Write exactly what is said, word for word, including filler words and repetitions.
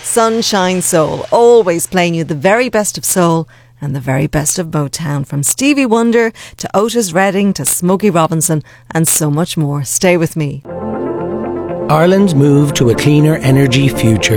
Sunshine Soul, always playing you the very best of soul and the very best of Motown, from Stevie Wonder to Otis Redding to Smokey Robinson and so much more. Stay with me. Ireland's move to a cleaner energy future